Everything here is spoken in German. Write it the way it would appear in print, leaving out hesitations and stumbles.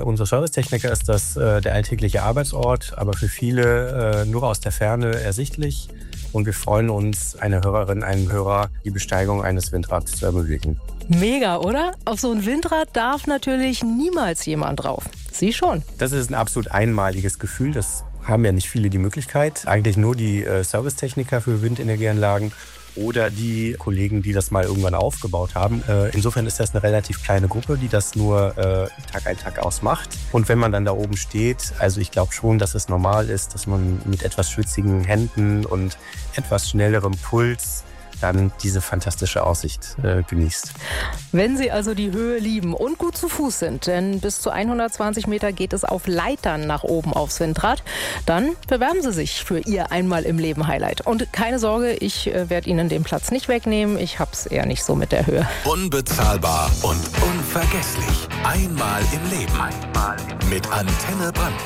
unsere Servicetechniker ist das der alltägliche Arbeitsort, aber für viele nur aus der Ferne ersichtlich. Und wir freuen uns, eine Hörerin, einen Hörer, die Besteigung eines Windrads zu ermöglichen. Mega, oder? Auf so ein Windrad darf natürlich niemals jemand drauf. Sie schon. Das ist ein absolut einmaliges Gefühl. Das haben ja nicht viele die Möglichkeit. Eigentlich nur die Servicetechniker für Windenergieanlagen oder die Kollegen, die das mal irgendwann aufgebaut haben. Insofern ist das eine relativ kleine Gruppe, die das nur Tag ein, Tag aus macht. Und wenn man dann da oben steht, also ich glaube schon, dass es normal ist, dass man mit etwas schwitzigen Händen und etwas schnellerem Puls dann diese fantastische Aussicht genießt. Wenn Sie also die Höhe lieben und gut zu Fuß sind, denn bis zu 120 Meter geht es auf Leitern nach oben aufs Windrad, dann bewerben Sie sich für Ihr Einmal-im-Leben-Highlight. Und keine Sorge, ich werde Ihnen den Platz nicht wegnehmen. Ich hab's eher nicht so mit der Höhe. Unbezahlbar und unvergesslich. Einmal im Leben. Mit Antenne Brandenburg.